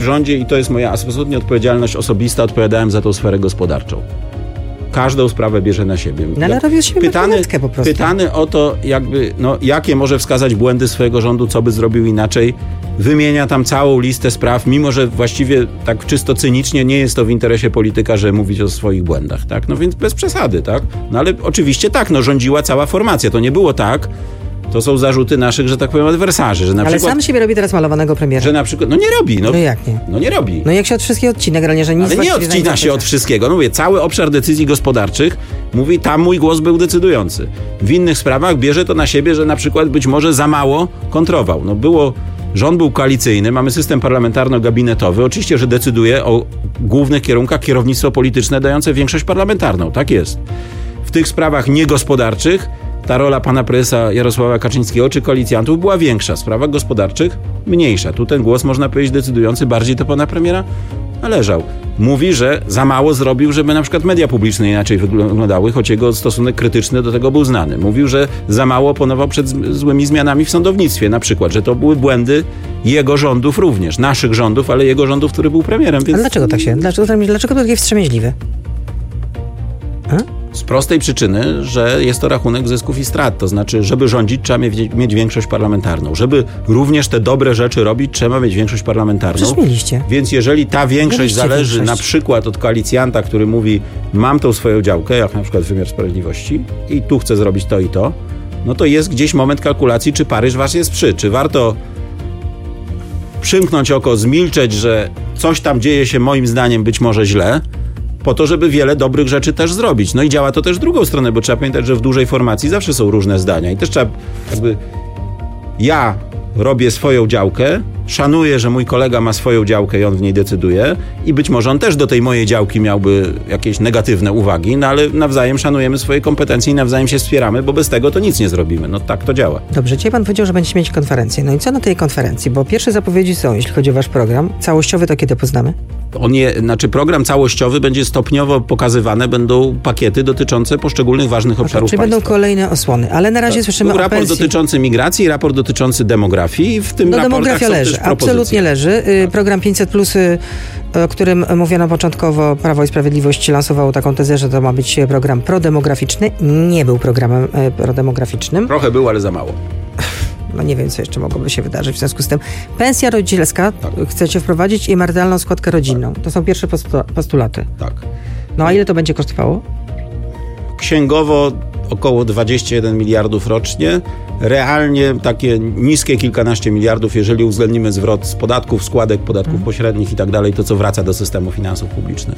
W rządzie, i to jest moja absolutnie odpowiedzialność osobista, odpowiadałem za tą sferę gospodarczą. Każdą sprawę bierze na siebie. No, ale robił z siebie marionetkę po prostu. Pytany o to, jakie może wskazać błędy swojego rządu, co by zrobił inaczej, wymienia tam całą listę spraw, mimo że właściwie tak czysto cynicznie nie jest to w interesie polityka, że mówić o swoich błędach, tak? No więc bez przesady, tak? No ale oczywiście tak, rządziła cała formacja. To nie było tak. To są zarzuty naszych, że tak powiem, adwersarzy. Że na ale przykład, sam siebie robi teraz malowanego premiera. Że na przykład, nie robi. No jak nie? No nie robi. No jak się od wszystkiego odcina, generalnie, że nic. Ale nie odcina się od wszystkiego. No mówię, cały obszar decyzji gospodarczych, mówi, tam mój głos był decydujący. W innych sprawach bierze to na siebie, że na przykład być może za mało kontrował. Rząd był koalicyjny, mamy system parlamentarno-gabinetowy. Oczywiście, że decyduje o głównych kierunkach kierownictwo polityczne dające większość parlamentarną. Tak jest. W tych sprawach niegospodarczych ta rola pana prezesa Jarosława Kaczyńskiego czy koalicjantów była większa. W sprawach gospodarczych mniejsza. Tu ten głos, można powiedzieć, decydujący bardziej do pana premiera należał. Mówi, że za mało zrobił, żeby na przykład media publiczne inaczej wyglądały, choć jego stosunek krytyczny do tego był znany. Mówił, że za mało oponował przed złymi zmianami w sądownictwie. Na przykład, że to były błędy jego rządów również. Naszych rządów, ale jego rządów, który był premierem. Więc... Ale dlaczego tak się? Dlaczego to takie wstrzemięźliwe? Z prostej przyczyny, że jest to rachunek zysków i strat. To znaczy, żeby rządzić, trzeba mieć większość parlamentarną. Żeby również te dobre rzeczy robić, trzeba mieć większość parlamentarną. Przecież mieliście. Więc jeżeli ta większość zależy na przykład od koalicjanta, który mówi, mam tą swoją działkę, jak na przykład wymiar sprawiedliwości i tu chcę zrobić to i to, no to jest gdzieś moment kalkulacji, czy Paryż was jest czy warto przymknąć oko, zmilczeć, że coś tam dzieje się moim zdaniem być może źle, po to, żeby wiele dobrych rzeczy też zrobić. No i działa to też w drugą stronę, bo trzeba pamiętać, że w dużej formacji zawsze są różne zdania i też trzeba ja robię swoją działkę, szanuję, że mój kolega ma swoją działkę i on w niej decyduje i być może on też do tej mojej działki miałby jakieś negatywne uwagi, no ale nawzajem szanujemy swoje kompetencje i nawzajem się wspieramy, bo bez tego to nic nie zrobimy. No tak to działa. Dobrze, dzisiaj pan powiedział, że będziecie mieć konferencję. No i co na tej konferencji? Bo pierwsze zapowiedzi są, jeśli chodzi o wasz program. Całościowy to kiedy poznamy? Program całościowy będzie stopniowo pokazywane, będą pakiety dotyczące poszczególnych ważnych obszarów czyli państwa. będą kolejne osłony, ale na razie słyszymy o pensji. Raport dotyczący migracji, raport dotyczący demografii i w tym raportach demografia są leży, też propozycje. Absolutnie leży. Program 500+, o którym mówiono początkowo, Prawo i Sprawiedliwość lansowało taką tezę, że to ma być program prodemograficzny. Nie był programem prodemograficznym. Trochę był, ale za mało. No nie wiem, co jeszcze mogłoby się wydarzyć w związku z tym. Pensja rodzicielska chcecie wprowadzić i emerytalną składkę rodzinną. To są pierwsze postulaty. Tak. No a ile to będzie kosztowało? Księgowo około 21 miliardów rocznie. Realnie takie niskie kilkanaście miliardów, jeżeli uwzględnimy zwrot z podatków, składek, podatków pośrednich i tak dalej, to co wraca do systemu finansów publicznych.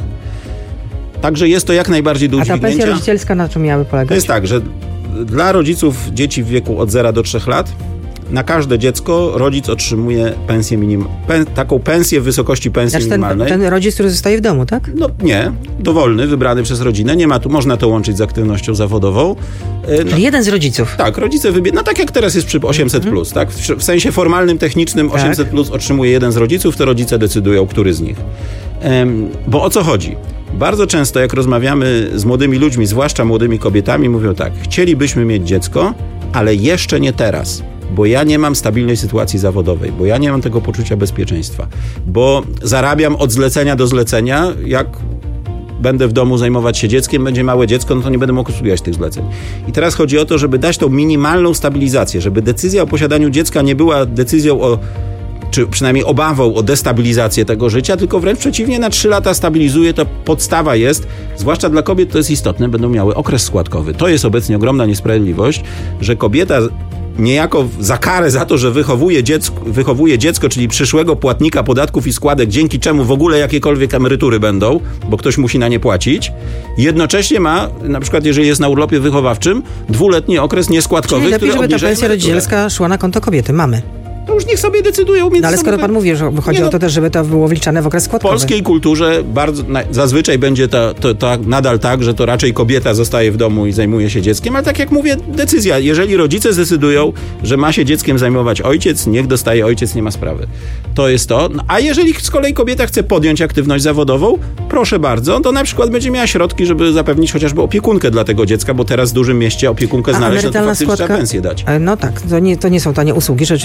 Także jest to jak najbardziej do udźwignięcia. A ta pensja rodzicielska na czym miałaby polegać? To jest tak, że dla rodziców dzieci w wieku od 0 do 3 lat na każde dziecko rodzic otrzymuje pensję taką pensję w wysokości pensji minimalnej. Ten rodzic, który zostaje w domu, tak? No nie, dowolny, wybrany przez rodzinę. Nie ma tu, można to łączyć z aktywnością zawodową. Czyli jeden z rodziców. Tak, rodzice wybierają, tak jak teraz jest przy 800+, tak? W sensie formalnym, technicznym 800+ otrzymuje jeden z rodziców, to rodzice decydują, który z nich. Bo o co chodzi? Bardzo często jak rozmawiamy z młodymi ludźmi, zwłaszcza młodymi kobietami, mówią tak, chcielibyśmy mieć dziecko, ale jeszcze nie teraz, bo ja nie mam stabilnej sytuacji zawodowej, bo ja nie mam tego poczucia bezpieczeństwa, bo zarabiam od zlecenia do zlecenia, jak będę w domu zajmować się dzieckiem, będzie małe dziecko, no to nie będę mógł obsługiwać tych zleceń. I teraz chodzi o to, żeby dać tą minimalną stabilizację, żeby decyzja o posiadaniu dziecka nie była decyzją czy przynajmniej obawą o destabilizację tego życia, tylko wręcz przeciwnie, na 3 lata stabilizuje, to podstawa jest, zwłaszcza dla kobiet to jest istotne, będą miały okres składkowy. To jest ogromna niesprawiedliwość, że kobieta niejako za karę za to, że wychowuje dziecko, czyli przyszłego płatnika podatków i składek, dzięki czemu w ogóle jakiekolwiek emerytury będą, bo ktoś musi na nie płacić, jednocześnie ma, na przykład jeżeli jest na urlopie wychowawczym, 2-letni okres nieskładkowy, czyli lepiej, który żeby ta pensja rodzicielska szła na konto kobiety. Mamy. To już niech sobie decydują między sobą. Ale skoro pan mówi, że chodzi o to też, żeby to było wliczane w okres składkowy. W polskiej kulturze zazwyczaj będzie to nadal tak, że to raczej kobieta zostaje w domu i zajmuje się dzieckiem, ale tak jak mówię, decyzja. Jeżeli rodzice zdecydują, że ma się dzieckiem zajmować ojciec, niech dostaje ojciec, nie ma sprawy. To jest to. A jeżeli z kolei kobieta chce podjąć aktywność zawodową, proszę bardzo, to na przykład będzie miała środki, żeby zapewnić chociażby opiekunkę dla tego dziecka, bo teraz w dużym mieście opiekunkę znaleźć, no to faktycznie trzeba pensję dać. No tak, to nie są tanie usługi, rzeczywiście, absolutnie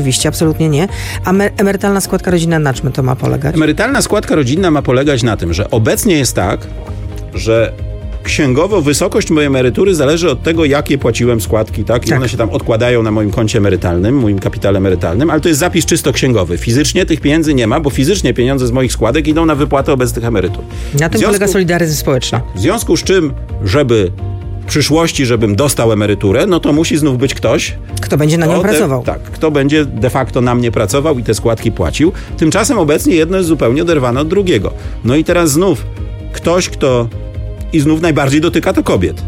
absolutnie nie. A emerytalna składka rodzinna na czym to ma polegać? Emerytalna składka rodzinna ma polegać na tym, że obecnie jest tak, że księgowo wysokość mojej emerytury zależy od tego, jakie płaciłem składki, tak? I one się tam odkładają na moim koncie emerytalnym, moim kapitale emerytalnym, ale to jest zapis czysto księgowy. Fizycznie tych pieniędzy nie ma, bo fizycznie pieniądze z moich składek idą na wypłatę obecnych emerytur. Na tym polega solidaryzm społeczny. Tak. W związku z czym, żeby w przyszłości, żebym dostał emeryturę, no to musi znów być ktoś, kto będzie na nią pracował. Kto będzie de facto na mnie pracował i te składki płacił. Tymczasem obecnie jedno jest zupełnie oderwane od drugiego. No i teraz znów ktoś, i znów najbardziej dotyka to kobiet,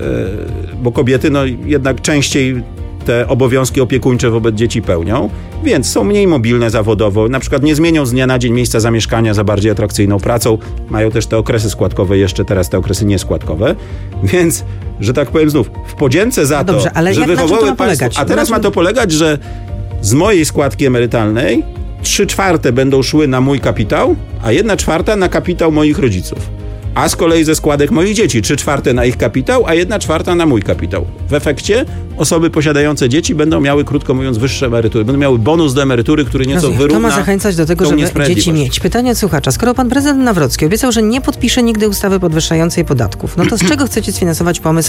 bo kobiety jednak częściej te obowiązki opiekuńcze wobec dzieci pełnią, więc są mniej mobilne zawodowo, na przykład nie zmienią z dnia na dzień miejsca zamieszkania za bardziej atrakcyjną pracą, mają też te okresy składkowe jeszcze teraz, te okresy nieskładkowe, więc, że tak powiem znów, w podzięce za dobrze, ale że wychowały państwo, a teraz ma to polegać, że z mojej składki emerytalnej 3/4 będą szły na mój kapitał, a 1/4 na kapitał moich rodziców. A z kolei ze składek moich dzieci 3/4 na ich kapitał, a 1/4 na mój kapitał. W efekcie osoby posiadające dzieci będą miały, krótko mówiąc, wyższe emerytury. Będą miały bonus do emerytury, który nieco wyrówna. To ma zachęcać do tego, żeby dzieci mieć. Pytanie od słuchacza. Skoro pan prezydent Nawrocki obiecał, że nie podpisze nigdy ustawy podwyższającej podatków, no to z czego chcecie sfinansować pomysł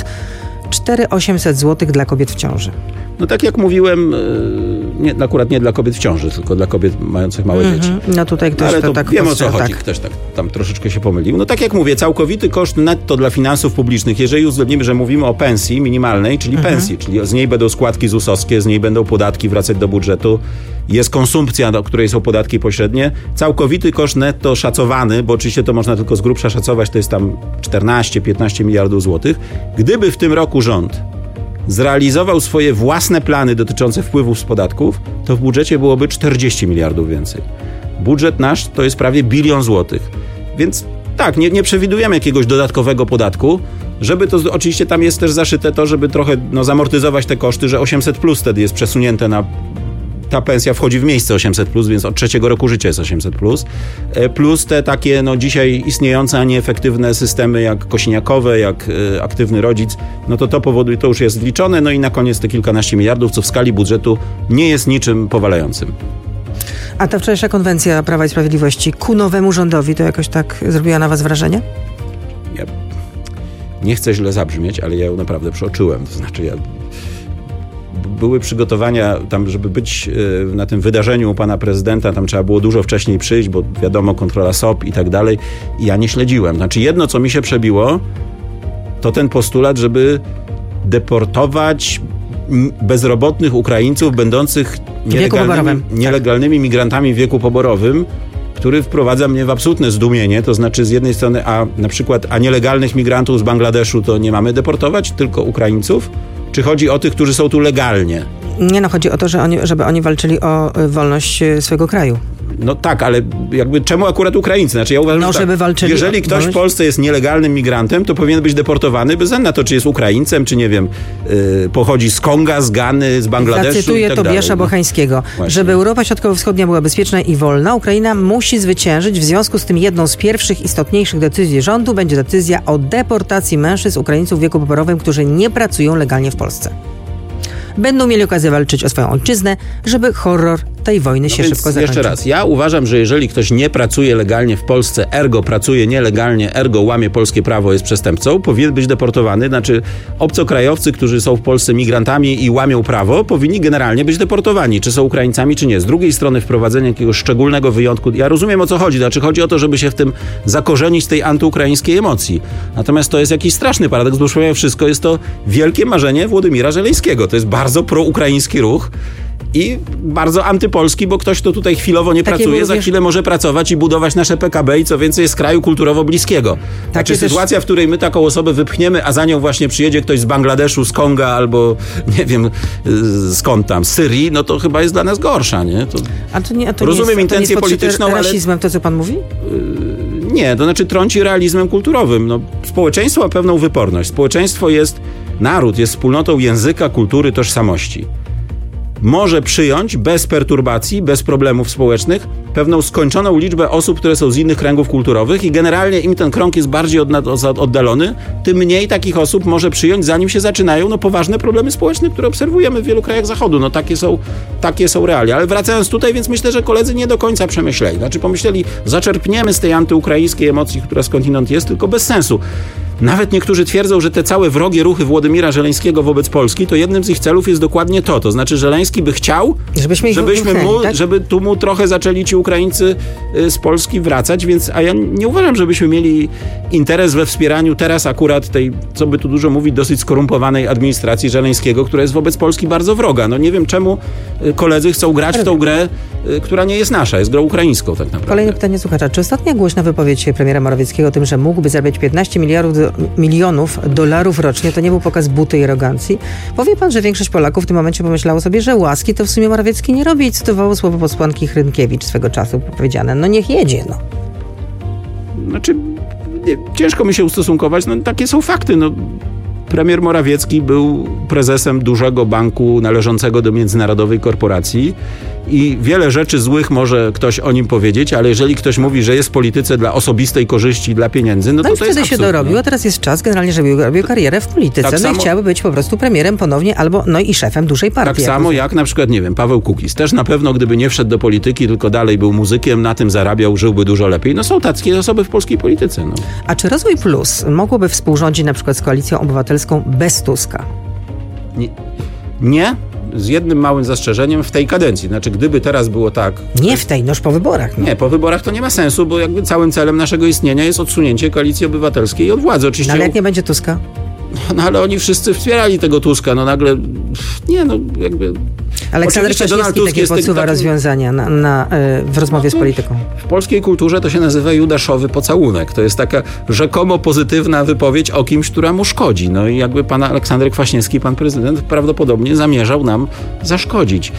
4800 zł dla kobiet w ciąży? No tak jak mówiłem, akurat nie dla kobiet w ciąży, tylko dla kobiet mających małe dzieci. No tutaj ktoś ale to tak wiem, o co chodzi. Ktoś tam troszeczkę się pomylił. No tak jak mówię, całkowity koszt netto dla finansów publicznych, jeżeli uwzględnimy, że mówimy o pensji minimalnej, czyli pensji, czyli z niej będą składki ZUS-owskie, z niej będą podatki wracać do budżetu, jest konsumpcja, do której są podatki pośrednie, całkowity koszt netto szacowany, bo oczywiście to można tylko z grubsza szacować, to jest tam 14-15 miliardów złotych. Gdyby w tym roku rząd zrealizował swoje własne plany dotyczące wpływów z podatków, to w budżecie byłoby 40 miliardów więcej. Budżet nasz to jest prawie 1 bilion złotych. Więc tak, nie przewidujemy jakiegoś dodatkowego podatku, żeby to, oczywiście tam jest też zaszyte to, żeby trochę zamortyzować te koszty, że 800+ wtedy jest przesunięte na... Ta pensja wchodzi w miejsce 800+, więc od 3 roku życia jest 800+. Plus te takie dzisiaj istniejące, a nieefektywne systemy jak kosiniakowe, jak aktywny rodzic, to powoduje, to już jest wliczone, no i na koniec te kilkanaście miliardów, co w skali budżetu nie jest niczym powalającym. A ta wczorajsza konwencja Prawa i Sprawiedliwości ku nowemu rządowi, to jakoś tak zrobiła na was wrażenie? Ja nie chcę źle zabrzmieć, ale ja ją naprawdę przeoczyłem. To znaczy były przygotowania tam, żeby być na tym wydarzeniu u pana prezydenta, tam trzeba było dużo wcześniej przyjść, bo wiadomo, kontrola SOP i tak dalej. I ja nie śledziłem. Znaczy jedno, co mi się przebiło, to ten postulat, żeby deportować bezrobotnych Ukraińców będących nielegalnymi migrantami w wieku poborowym, który wprowadza mnie w absolutne zdumienie. To znaczy z jednej strony, na przykład nielegalnych migrantów z Bangladeszu to nie mamy deportować, tylko Ukraińców? Czy chodzi o tych, którzy są tu legalnie? Nie, chodzi o to, żeby oni walczyli o wolność swojego kraju. No tak, ale jakby czemu akurat Ukraińcy? Znaczy ja uważam, żeby walczyli jeżeli ktoś w Polsce jest nielegalnym migrantem, to powinien być deportowany bez względu na to, czy jest Ukraińcem, czy nie wiem, pochodzi z Konga, z Gany, z Bangladeszu. Zacytuję Tobiasza Bochańskiego. Właśnie. Żeby Europa Środkowo-Wschodnia była bezpieczna i wolna, Ukraina musi zwyciężyć. W związku z tym jedną z pierwszych istotniejszych decyzji rządu będzie decyzja o deportacji mężczyzn Ukraińców w wieku poborowym, którzy nie pracują legalnie w Polsce. Będą mieli okazję walczyć o swoją ojczyznę, żeby horror tej wojny się szybko zakończył. Jeszcze raz, ja uważam, że jeżeli ktoś nie pracuje legalnie w Polsce, ergo pracuje nielegalnie, ergo łamie polskie prawo, jest przestępcą, powinien być deportowany. Znaczy obcokrajowcy, którzy są w Polsce migrantami i łamią prawo, powinni generalnie być deportowani, czy są Ukraińcami, czy nie. Z drugiej strony wprowadzenie jakiegoś szczególnego wyjątku, ja rozumiem, o co chodzi. Znaczy chodzi o to, żeby się w tym zakorzenić z tej antyukraińskiej emocji. Natomiast to jest jakiś straszny paradoks, bo już wszystko jest to wielkie marzenie Włodymira Żeleńskiego. To jest bardzo proukraiński ruch i bardzo antypolski, bo ktoś, kto tutaj chwilowo nie pracuje, za chwilę może pracować i budować nasze PKB i co więcej jest kraju kulturowo bliskiego. Znaczy sytuacja, w której my taką osobę wypchniemy, a za nią właśnie przyjedzie ktoś z Bangladeszu, z Konga albo nie wiem skąd tam, z Syrii, no to chyba jest dla nas gorsza, nie? To rozumiem intencję polityczną, ale... rasizmem to, co pan mówi? Nie, to znaczy trąci realizmem kulturowym. No, społeczeństwo ma pewną wyporność. Naród jest wspólnotą języka, kultury, tożsamości. może przyjąć bez perturbacji, bez problemów społecznych pewną skończoną liczbę osób, które są z innych kręgów kulturowych i generalnie im ten krąg jest bardziej oddalony, tym mniej takich osób może przyjąć, zanim się zaczynają poważne problemy społeczne, które obserwujemy w wielu krajach Zachodu. No takie są realia. Ale wracając tutaj, więc myślę, że koledzy nie do końca przemyśleli. Znaczy pomyśleli, zaczerpniemy z tej antyukraińskiej emocji, która skądinąd jest, tylko bez sensu. Nawet niektórzy twierdzą, że te całe wrogie ruchy Włodymira Żeleńskiego wobec Polski, to jednym z ich celów jest dokładnie to. To znaczy Żeleński by chciał, żeby tu mu trochę zaczęli ci Ukraińcy z Polski wracać, więc a ja nie uważam, żebyśmy mieli interes we wspieraniu teraz akurat tej, co by tu dużo mówić, dosyć skorumpowanej administracji Żeleńskiego, która jest wobec Polski bardzo wroga. No nie wiem, czemu koledzy chcą grać w tą grę, która nie jest nasza, jest grą ukraińską tak naprawdę. Kolejne pytanie słuchacza. Czy ostatnia głośna wypowiedź premiera Morawieckiego o tym, że mógłby zarabiać 15 milionów dolarów rocznie, to nie był pokaz buty i arogancji? Powie pan, że większość Polaków w tym momencie pomyślało sobie, że łaski to w sumie Morawiecki nie robi i cytowało słowo posłanki Hrynkiewicz swego czasu powiedziane. No niech jedzie, no. Znaczy, ciężko mi się ustosunkować, no takie są fakty, no. Premier Morawiecki był prezesem dużego banku należącego do międzynarodowej korporacji i wiele rzeczy złych może ktoś o nim powiedzieć, ale jeżeli ktoś mówi, że jest w polityce dla osobistej korzyści, dla pieniędzy, no to jest wtedy absurd, się dorobił, a teraz jest czas generalnie, żeby robił karierę w polityce. Tak samo, i chciałby być po prostu premierem ponownie albo i szefem dużej partii. Tak samo jak na przykład, nie wiem, Paweł Kukiz. Też na pewno, gdyby nie wszedł do polityki, tylko dalej był muzykiem, na tym zarabiał, żyłby dużo lepiej. No są takie osoby w polskiej polityce. No. A czy Rozwój Plus mogłoby współrządzić na przykład z Koalicją Obywatelską bez Tuska? Nie. Z jednym małym zastrzeżeniem w tej kadencji. Znaczy, gdyby teraz było tak... Nie w tej, noż po wyborach. No. Nie, po wyborach to nie ma sensu, bo jakby całym celem naszego istnienia jest odsunięcie Koalicji Obywatelskiej od władzy. Oczywiście. No, ale jak nie będzie Tuska? No ale oni wszyscy wspierali tego Tuska. No nagle... Nie, no jakby... Aleksander Kwaśniewski takie podsuwa rozwiązania w rozmowie z polityką. W polskiej kulturze to się nazywa judaszowy pocałunek. To jest taka rzekomo pozytywna wypowiedź o kimś, która mu szkodzi. No i jakby pan Aleksander Kwaśniewski, pan prezydent, prawdopodobnie zamierzał nam zaszkodzić.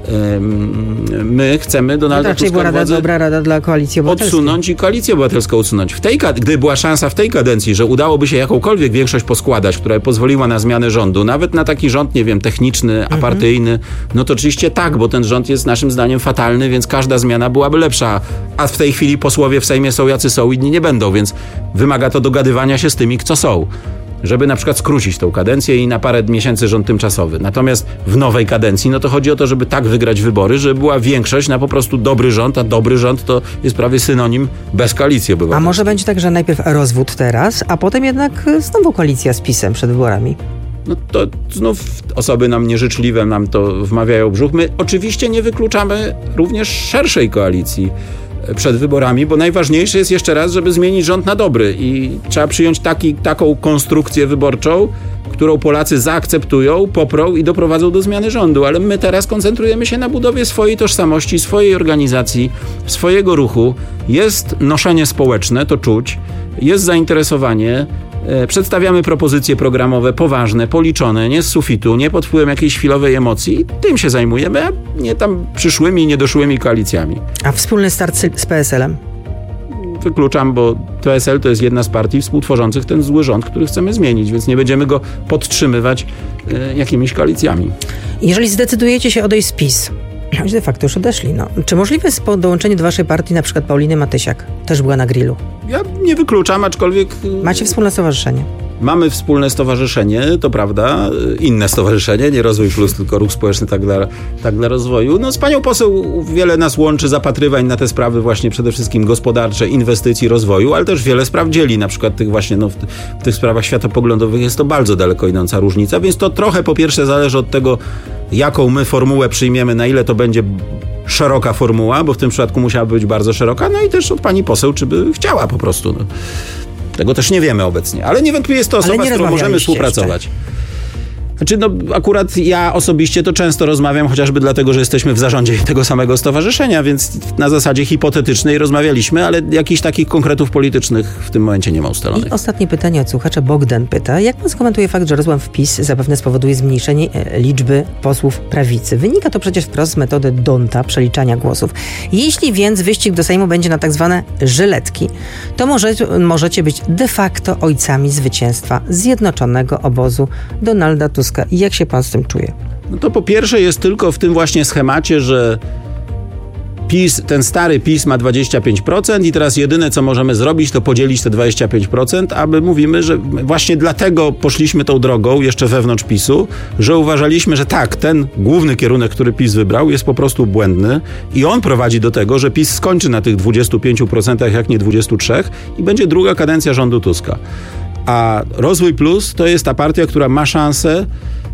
My chcemy Donalda Tuska była dobra rada dla Koalicji Obywatelskiej. Odsunąć i Koalicję Obywatelską odsunąć. Gdy była szansa w tej kadencji, że udałoby się jakąkolwiek większość poskładać, która pozwoliła na zmianę rządu, nawet na taki rząd, nie wiem, techniczny, apartyjny, no to oczywiście tak, bo ten rząd jest naszym zdaniem fatalny, więc każda zmiana byłaby lepsza. A w tej chwili posłowie w Sejmie są jacy są, inni nie będą, więc wymaga to dogadywania się z tymi, co są. Żeby na przykład skrócić tą kadencję i na parę miesięcy rząd tymczasowy. Natomiast w nowej kadencji, no to chodzi o to, żeby tak wygrać wybory, żeby była większość na po prostu dobry rząd, a dobry rząd to jest prawie synonim bez Koalicji Obywatelskiej. A może będzie tak, że najpierw rozwód teraz, a potem jednak znowu koalicja z PiS-em przed wyborami? No to znów osoby nam nieżyczliwe nam to wmawiają w brzuch. My oczywiście nie wykluczamy również szerszej koalicji przed wyborami, bo najważniejsze jest jeszcze raz, żeby zmienić rząd na dobry i trzeba przyjąć taką konstrukcję wyborczą, którą Polacy zaakceptują, poprą i doprowadzą do zmiany rządu. Ale my teraz koncentrujemy się na budowie swojej tożsamości, swojej organizacji, swojego ruchu. Jest noszenie społeczne, to czuć, jest zainteresowanie. Przedstawiamy propozycje programowe poważne, policzone, nie z sufitu, nie pod wpływem jakiejś chwilowej emocji. Tym się zajmujemy, a nie tam przyszłymi i niedoszłymi koalicjami. A wspólny start z PSL-em? Wykluczam, bo PSL to jest jedna z partii współtworzących ten zły rząd, który chcemy zmienić, więc nie będziemy go podtrzymywać jakimiś koalicjami. Jeżeli zdecydujecie się odejść z PiS, de facto już odeszli, no. Czy możliwe jest dołączenie do waszej partii na przykład Pauliny Matysiak? Też była na grillu. Ja nie wykluczam, aczkolwiek... Macie wspólne stowarzyszenie? Mamy wspólne stowarzyszenie, to prawda, inne stowarzyszenie, nie Rozwój Plus, tylko Ruch Społeczny tak dla rozwoju. No z panią poseł wiele nas łączy zapatrywań na te sprawy właśnie przede wszystkim gospodarcze, inwestycji, rozwoju, ale też wiele spraw dzieli, na przykład tych właśnie, w tych sprawach światopoglądowych jest to bardzo daleko idąca różnica, więc to trochę po pierwsze zależy od tego, jaką my formułę przyjmiemy, na ile to będzie szeroka formuła, bo w tym przypadku musiałaby być bardzo szeroka, no i też od pani poseł, czy by chciała po prostu, no. Tego też nie wiemy obecnie, ale niewątpliwie jest to osoba, z którą możemy współpracować. Jeszcze. Znaczy, akurat ja osobiście to często rozmawiam, chociażby dlatego, że jesteśmy w zarządzie tego samego stowarzyszenia, więc na zasadzie hipotetycznej rozmawialiśmy, ale jakichś takich konkretów politycznych w tym momencie nie ma ustalonych. I ostatnie pytanie od słuchacza. Bogdan pyta, jak pan skomentuje fakt, że rozłam w PiS zapewne spowoduje zmniejszenie liczby posłów prawicy? Wynika to przecież wprost z metody D'Hondta, przeliczania głosów. Jeśli więc wyścig do Sejmu będzie na tak zwane żyletki, to możecie być de facto ojcami zwycięstwa zjednoczonego obozu Donalda Tuska. I jak się pan z tym czuje? No to po pierwsze jest tylko w tym właśnie schemacie, że PiS, ten stary PiS ma 25% i teraz jedyne, co możemy zrobić, to podzielić te 25%, a my mówimy, że właśnie dlatego poszliśmy tą drogą jeszcze wewnątrz PiS-u, że uważaliśmy, że tak, ten główny kierunek, który PiS wybrał, jest po prostu błędny i on prowadzi do tego, że PiS skończy na tych 25%, jak nie 23% i będzie druga kadencja rządu Tuska. A Rozwój Plus to jest ta partia, która ma szansę,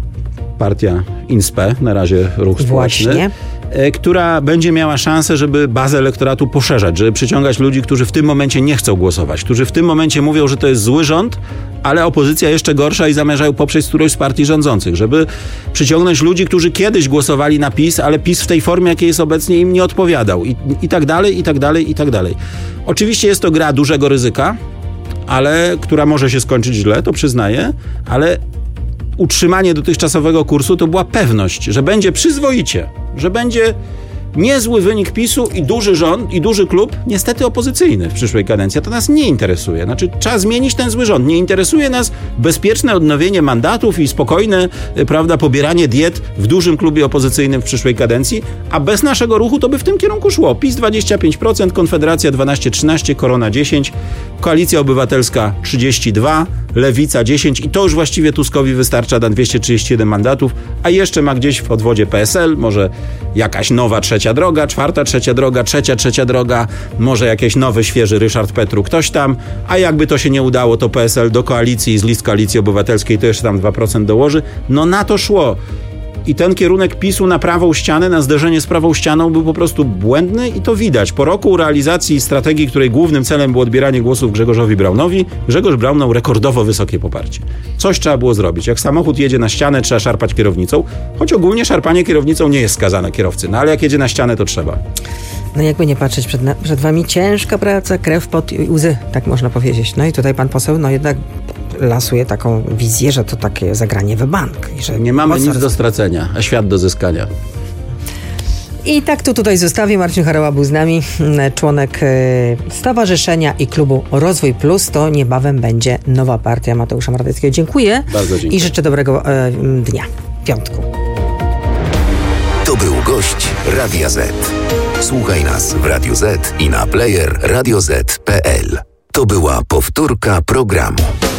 partia INSPE, na razie ruch społeczny, która będzie miała szansę, żeby bazę elektoratu poszerzać, żeby przyciągać ludzi, którzy w tym momencie nie chcą głosować, którzy w tym momencie mówią, że to jest zły rząd, ale opozycja jeszcze gorsza i zamierzają poprzeć którąś z partii rządzących, żeby przyciągnąć ludzi, którzy kiedyś głosowali na PiS, ale PiS w tej formie, jakiej jest obecnie, im nie odpowiadał i tak dalej, i tak dalej, i tak dalej. Oczywiście jest to gra dużego ryzyka, ale która może się skończyć źle, to przyznaję, ale utrzymanie dotychczasowego kursu to była pewność, że będzie przyzwoicie, że będzie niezły wynik PiS-u i duży rząd, i duży klub, niestety opozycyjny w przyszłej kadencji. A to nas nie interesuje. Znaczy, trzeba zmienić ten zły rząd. Nie interesuje nas bezpieczne odnowienie mandatów i spokojne, prawda, pobieranie diet w dużym klubie opozycyjnym w przyszłej kadencji, a bez naszego ruchu to by w tym kierunku szło. PiS 25%, Konfederacja 12-13%, Korona 10%, Koalicja Obywatelska 32%, Lewica 10% i to już właściwie Tuskowi wystarcza na 231 mandatów, a jeszcze ma gdzieś w odwodzie PSL, może jakaś nowa trzecia droga, czwarta trzecia droga, trzecia droga, może jakiś nowy, świeży Ryszard Petru, ktoś tam, a jakby to się nie udało, to PSL do koalicji, z list Koalicji Obywatelskiej to jeszcze tam 2% dołoży. No na to szło. I ten kierunek PiS-u na prawą ścianę, na zderzenie z prawą ścianą był po prostu błędny i to widać. Po roku realizacji strategii, której głównym celem było odbieranie głosów Grzegorzowi Braunowi, Grzegorz Braun miał rekordowo wysokie poparcie. Coś trzeba było zrobić. Jak samochód jedzie na ścianę, trzeba szarpać kierownicą, choć ogólnie szarpanie kierownicą nie jest skazane kierowcy, no ale jak jedzie na ścianę, to trzeba. No jakby nie patrzeć, przed wami ciężka praca, krew, pot i łzy, tak można powiedzieć. No i tutaj pan poseł, no jednak lasuje taką wizję, że to takie zagranie w bank. I że nie mamy nic do stracenia, a świat do zyskania. I tak to tutaj zostawię. Marcin Horała był z nami, członek Stowarzyszenia i Klubu Rozwój Plus. To niebawem będzie nowa partia Mateusza Morawieckiego. Dziękuję. Bardzo dziękuję. I życzę dobrego dnia, piątku. To był gość Radia Z. Słuchaj nas w Radio Z i na player radioz.pl. To była powtórka programu.